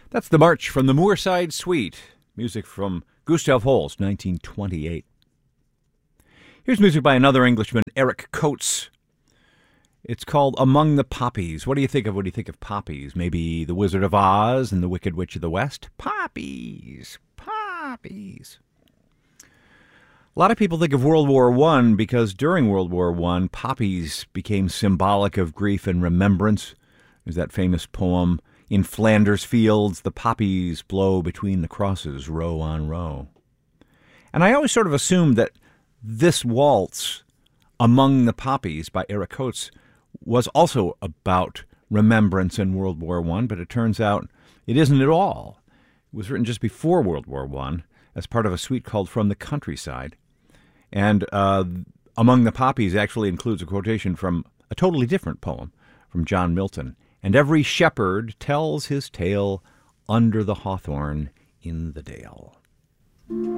That's the March from the Moorside Suite. Music from Gustav Holst, 1928. Here's music by another Englishman, Eric Coates. It's called Among the Poppies. What do you think of when you think of poppies? Maybe The Wizard of Oz and The Wicked Witch of the West? Poppies. Poppies. A lot of people think of World War I because during World War I, poppies became symbolic of grief and remembrance. There's that famous poem, "In Flanders fields, the poppies blow between the crosses, row on row." And I always sort of assumed that this waltz, Among the Poppies by Eric Coates, was also about remembrance in World War I, but it turns out it isn't at all. It was written just before World War I as part of a suite called From the Countryside. And Among the Poppies actually includes a quotation from a totally different poem from John Milton. "And every shepherd tells his tale under the hawthorn in the dale."